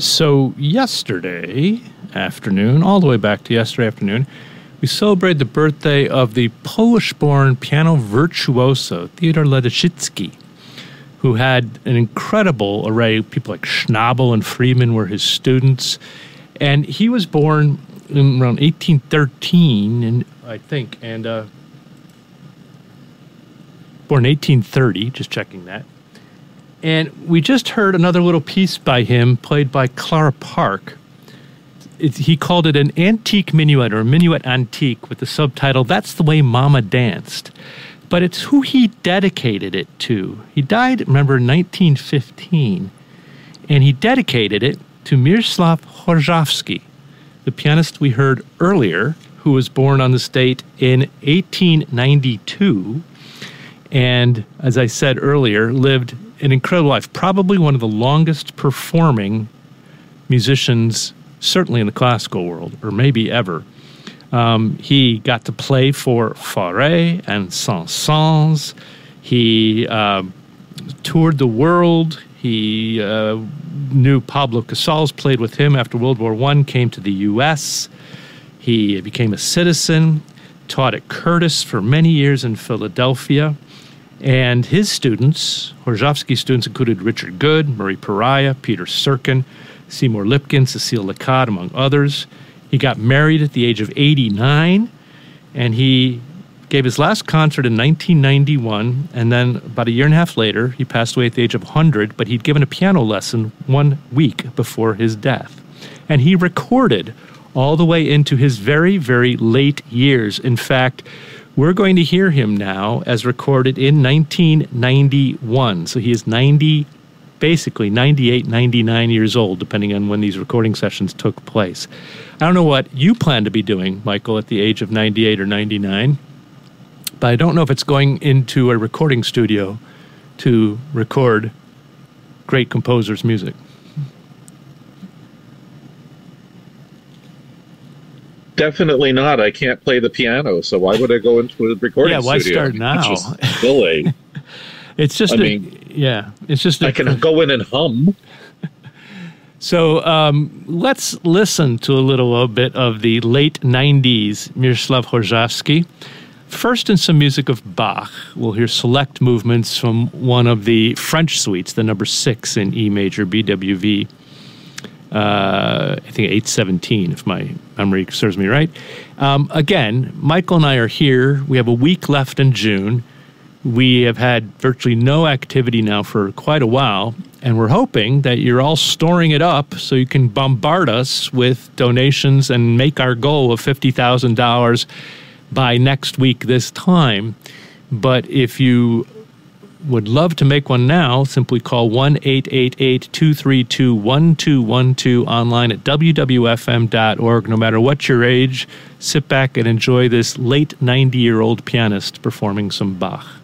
So yesterday afternoon, all the way back to yesterday afternoon, we celebrated the birthday of the Polish-born piano virtuoso Theodor Ledachitsky, who had an incredible array of people like Schnabel and Friedman were his students. And he was born in around 1813, I think, and born 1830, just checking that. And we just heard another little piece by him played by Clara Park. He called it an antique minuet, or a minuet antique, with the subtitle, "That's the Way Mama Danced." But it's who he dedicated it to. He died, remember, in 1915, and he dedicated it to Miroslav Horszowski, the pianist we heard earlier, who was born on this date in 1892, and, as I said earlier, lived an incredible life, probably one of the longest performing musicians, certainly in the classical world, or maybe ever. He got to play for Fauré and Saint-Saëns. He toured the world. He knew Pablo Casals, played with him after World War I, came to the U.S. He became a citizen, taught at Curtis for many years in Philadelphia. And his students, Horszowski's students, included Richard Good, Murray Pariah, Peter Serkin, Seymour Lipkin, Cecile Lecade, among others. He got married at the age of 89, and he gave his last concert in 1991, and then about a year and a half later, he passed away at the age of 100, but he'd given a piano lesson 1 week before his death. And he recorded all the way into his very, very late years. In fact, we're going to hear him now as recorded in 1991. So he is basically 98, 99 years old, depending on when these recording sessions took place. I don't know what you plan to be doing, Michael, at the age of 98 or 99, but I don't know if it's going into a recording studio to record great composers' music. Definitely not. I can't play the piano, so why would I go into a recording studio? Yeah, why start now? It's just silly. It's just, I can go in and hum. So let's listen to a little bit of the late 90s Miroslav Horszowski. First, in some music of Bach, we'll hear select movements from one of the French suites, the number 6 in E major, BWV. I think 817, if my memory serves me right. Again, Michael and I are here. We have a week left in June. We have had virtually no activity now for quite a while, and we're hoping that you're all storing it up so you can bombard us with donations and make our goal of $50,000 by next week this time. But if you would love to make one now, simply call 1-888-232-1212 online at wwfm.org. No matter what your age, sit back and enjoy this late 90-year-old pianist performing some Bach.